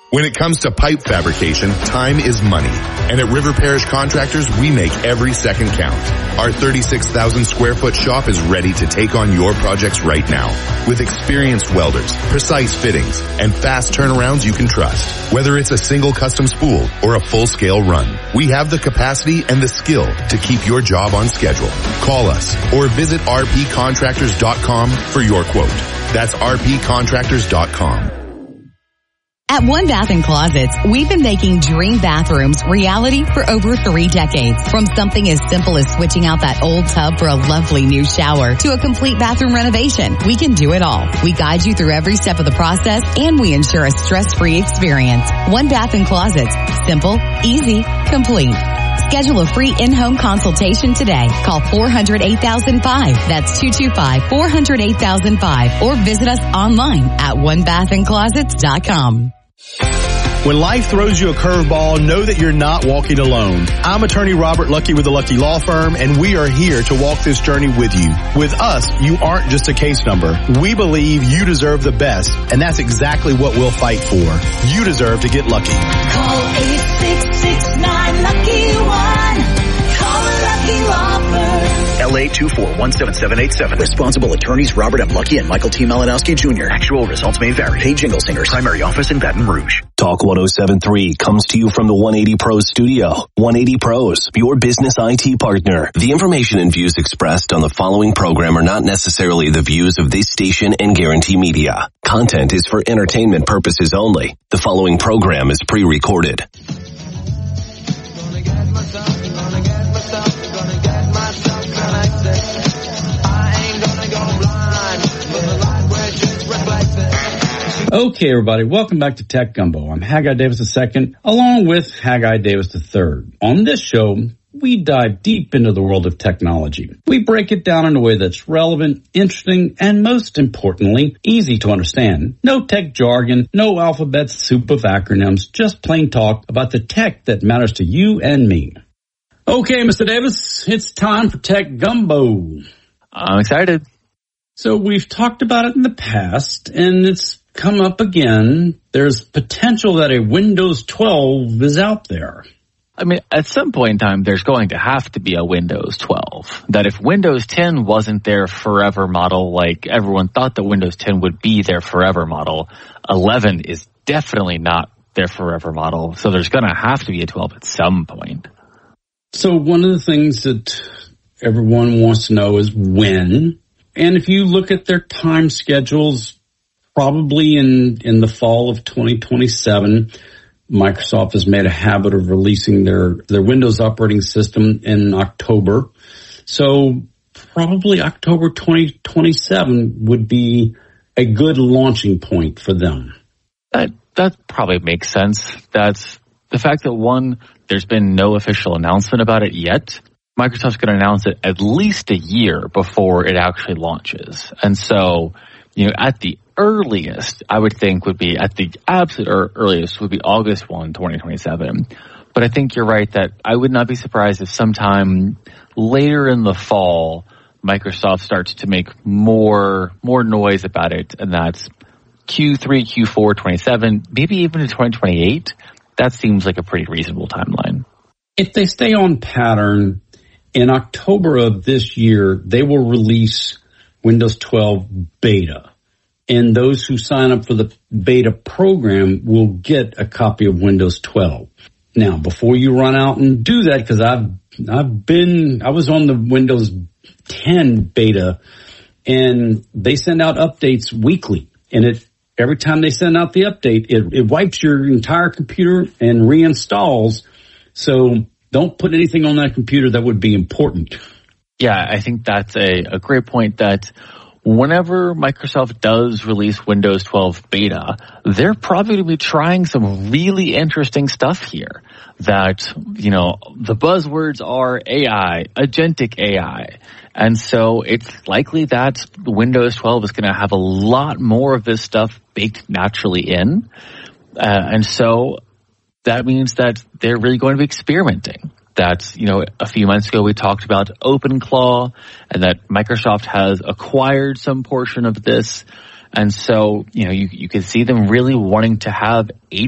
When it comes to pipe fabrication, time is money. And at River Parish Contractors, we make every second count. Our 36,000 square foot shop is ready to take on your projects right now. With experienced welders, precise fittings, and fast turnarounds you can trust. Whether it's a single custom spool or a full-scale run, we have the capacity and the skill to keep your job on schedule. Call us or visit rpcontractors.com for your quote. That's rpcontractors.com. At One Bath & Closets, we've been making dream bathrooms reality for over 3 decades. From something as simple as switching out that old tub for a lovely new shower to a complete bathroom renovation, we can do it all. We guide you through every step of the process, and we ensure a stress-free experience. One Bath & Closets. Simple, easy, complete. Schedule a free in-home consultation today. Call 400-8005. That's 225-400-8005. Or visit us online at onebathandclosets.com. When life throws you a curveball, know that you're not walking alone. I'm attorney Robert Lucky with the Lucky Law Firm, and we are here to walk this journey with you. With us, you aren't just a case number. We believe you deserve the best, and that's exactly what we'll fight for. You deserve to get lucky. Call 866-9-LUCKY-1. Call the Lucky Law Firm. LA 2417787. Responsible attorneys Robert M. Lucky and Michael T. Malinowski Jr. Actual results may vary. Paid Jingle Singers. Primary office in Baton Rouge. Talk 107.3 comes to you from the 180 Pros studio. 180 Pros, your business IT partner. The information and views expressed on the following program are not necessarily the views of this station and Guarantee Media. Content is for entertainment purposes only. The following program is pre-recorded. Okay, everybody, welcome back to Tech Gumbo. I'm Haggai Davis II, along with Haggai Davis III. On this show, we dive deep into the world of technology. We break it down in a way that's relevant, interesting, and most importantly, easy to understand. No tech jargon, no alphabet soup of acronyms, just plain talk about the tech that matters to you and me. Okay, Mr. Davis, it's time for Tech Gumbo. I'm excited. So we've talked about it in the past, and it's come up again. There's potential that a Windows 12 is out there. I mean, at some point in time, there's going to have to be a Windows 12. That if Windows 10 wasn't their forever model, like everyone thought that Windows 10 would be their forever model, 11 is definitely not their forever model. So there's going to have to be a 12 at some point. So one of the things that everyone wants to know is when. And if you look at their time schedules, probably in the fall of 2027, Microsoft has made a habit of releasing their Windows operating system in October. So probably October 2027 would be a good launching point for them. That probably makes sense. That's the fact that, one, there's been no official announcement about it yet. Microsoft's going to announce it at least a year before it actually launches. And so, at the earliest, I would think would be, at the absolute earliest, would be August 1, 2027. But I think you're right that I would not be surprised if sometime later in the fall, Microsoft starts to make more noise about it, and that's Q3, Q4, 27, maybe even to 2028. That seems like a pretty reasonable timeline. If they stay on pattern, in October of this year, they will release Windows 12 beta. And those who sign up for the beta program will get a copy of Windows 12. Now, before you run out and do that, because I was on the Windows 10 beta, and they send out updates weekly. And every time they send out the update, it wipes your entire computer and reinstalls. So don't put anything on that computer that would be important. Yeah, I think that's a great point, that whenever Microsoft does release Windows 12 beta, they're probably going to be trying some really interesting stuff here. That, the buzzwords are AI, agentic AI. And so it's likely that Windows 12 is going to have a lot more of this stuff baked naturally in. And so that means that they're really going to be experimenting. That's, a few months ago we talked about OpenClaw, and that Microsoft has acquired some portion of this. And so, you can see them really wanting to have